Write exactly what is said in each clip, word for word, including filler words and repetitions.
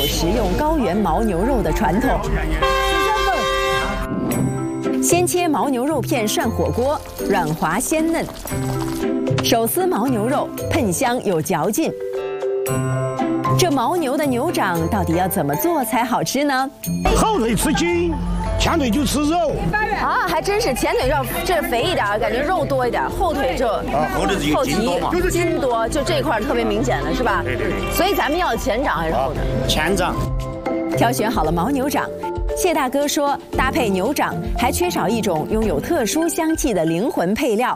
食用高原牦牛肉的传统。先切牦牛肉片涮火锅，软滑鲜嫩；手撕牦牛肉，喷香有嚼劲。这牦牛的牛掌到底要怎么做才好吃呢？ 后腿吃筋，前腿就吃肉。 啊，还真是前腿要这肥一点，感觉肉多一点；后腿就啊，后腿是后筋多嘛， 蹄筋多，就这块特别明显的是吧？ 对对对。 所以咱们要前掌还是后掌？ 前掌。 挑选好了牦牛掌，谢大哥说搭配牛掌还缺少一种拥有特殊香气的灵魂配料。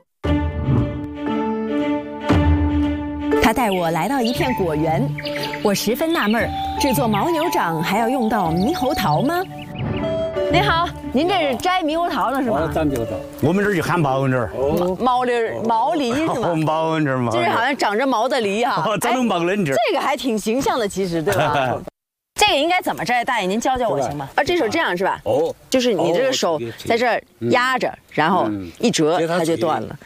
他带我来到一片果园，我十分纳闷儿，制作牦牛掌还要用到猕猴桃吗？您好，您这是摘猕猴桃了是吗？ 摘猕猴桃， 我们这儿就喊牦牛儿。 哦，毛梨毛梨是吗？ 牦牛儿嘛， 就是好像长着毛的梨哈。 长着毛的梨。 这个还挺形象的，其实对吧？这个应该怎么摘？大爷您教教我行吗？啊，这手这样是吧？哦，就是你这个手在这儿压着，然后一折它就断了。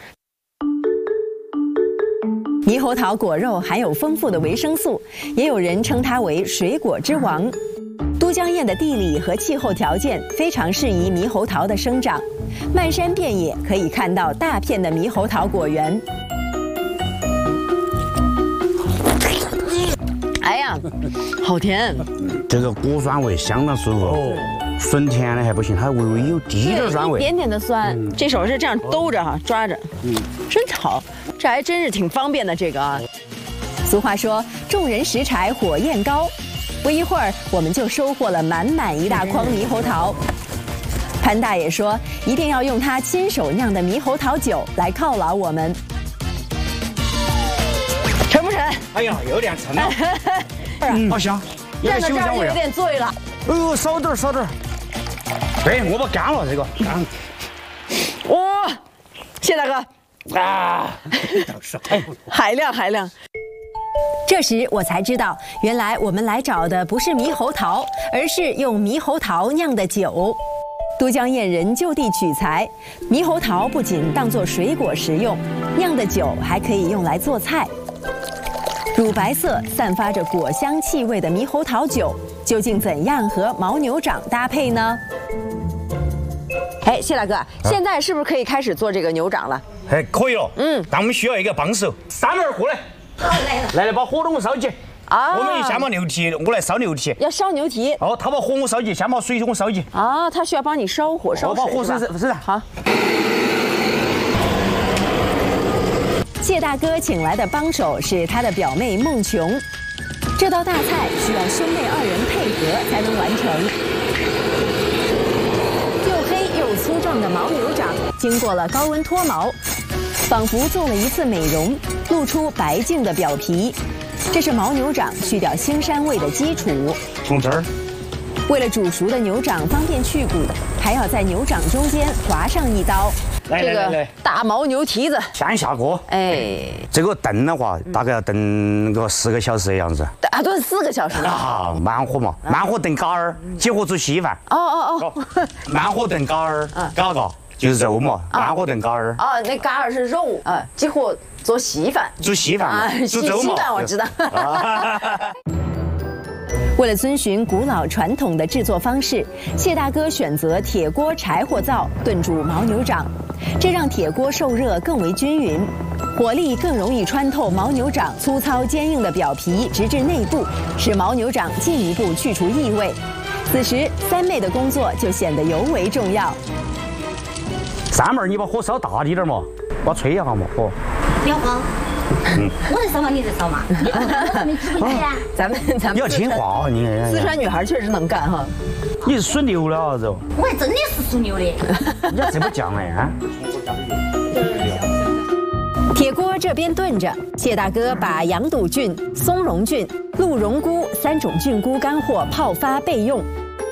猕猴桃果肉含有丰富的维生素，也有人称它为水果之王。都江堰的地理和气候条件非常适宜猕猴桃的生长，漫山遍野可以看到大片的猕猴桃果园。哎呀，好甜！ 这个果酸味相当舒服，纯甜的还不行，它微微有滴点酸味， 一点点的酸。这手是这样兜着哈，抓着，嗯，真好，这还真是挺方便的这个啊。俗话说，众人拾柴火焰高。不一会儿，我们就收获了满满一大筐猕猴桃。潘大爷说，一定要用他亲手酿的猕猴桃酒来犒劳我们。沉不沉？ 哎呀，有点沉了。嗯，好香， 蘸到这儿就有点醉了。 哎呦，少点少点。对，我把干了这个。 哇，谢大哥。啊，海量海量。这时我才知道，原来我们来找的不是猕猴桃，而是用猕猴桃酿的酒。都江堰人就地取材，猕猴桃不仅当作水果食用，酿的酒还可以用来做菜。乳白色、散发着果香气味的猕猴桃酒，究竟怎样和牦牛掌搭配呢？哎，谢大哥，现在是不是可以开始做这个牛掌了？ 哎，可以了。嗯，但我们需要一个帮手，三妹儿过来。来了，来来，把火龙烧起。啊，我们先把牛蹄，我来烧牛蹄。 要烧牛蹄。 哦，他把火我烧起，先把水我烧起。 啊，他需要帮你烧火烧水。 我把火烧是是好。谢大哥请来的帮手是他的表妹孟琼，这道大菜需要兄妹二人配合才能完成。又黑又粗壮的牦牛掌，经过了高温脱毛，仿佛做了一次美容，露出白净的表皮。这是牦牛掌去掉腥膻味的基础。 从这儿。 为了煮熟的牛掌方便去骨，还要在牛掌中间划上一刀。 来来来来， 大牦牛蹄子先下锅。 哎， 这个炖的话，大概要炖个四个小时的样子。 啊，炖四个小时啊，慢火嘛，慢火炖嘎儿，急火煮稀饭。 哦哦哦， 慢火炖嘎儿，嘎嘎就是肉嘛，慢火炖嘎儿。 啊，那嘎儿是肉啊，急火做稀饭。 煮稀饭嘛，煮粥嘛。 稀饭我知道。为了遵循古老传统的制作方式，谢大哥选择铁锅柴火灶炖煮牦牛掌，这让铁锅受热更为均匀，火力更容易穿透牦牛掌粗糙坚硬的表皮，直至内部，使牦牛掌进一步去除异味。此时，三妹的工作就显得尤为重要。 三妹，你把火烧大滴点嘛，把吹一下嘛，火。 不慌。嗯，我在烧嘛，你在烧嘛。你指挥呀？ 咱们咱们你要听话，你四川女孩确实能干哈。 你是属牛的啊，这。 我还真的是属牛的。 你这么犟哎啊！ 铁锅这边炖着，谢大哥把羊肚菌、松茸菌、鹿茸菇三种菌菇干货泡发备用。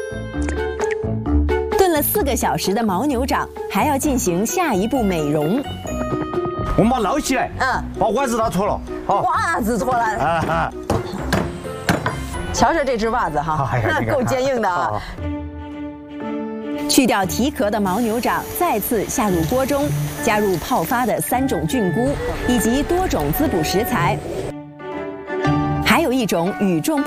炖了四个小时的牦牛掌，还要进行下一步美容。 我们把它捞起来，嗯，把袜子拿脱了，好， 袜子脱了，啊，瞧瞧这只袜子哈，那够坚硬的啊。去掉蹄壳的牦牛掌，再次下入锅中，加入泡发的三种菌菇以及多种滋补食材，还有一种与众